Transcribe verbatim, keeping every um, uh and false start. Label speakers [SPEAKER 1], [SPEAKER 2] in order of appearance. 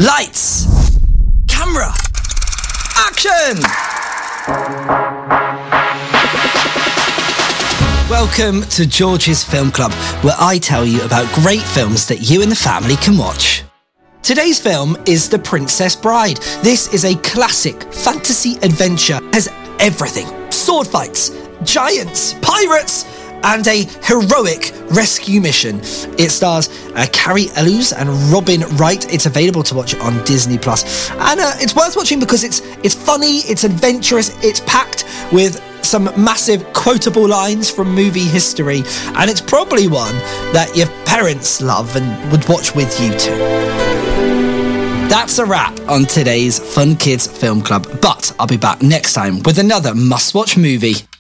[SPEAKER 1] Lights, camera, action! Welcome to George's Film Club, where I tell you about great films that you and the family can watch. Today's film is The Princess Bride. This is a classic fantasy adventure. It has everything. Sword fights, giants, pirates, and a heroic rescue mission. It stars uh, Carrie Ellis and Robin Wright. It's available to watch on Disney Plus, and uh, it's worth watching because it's it's funny, it's adventurous, it's packed with some massive quotable lines from movie history, and it's probably one that your parents love and would watch with you too. That's a wrap on today's Fun Kids Film Club, but I'll be back next time with another must-watch movie.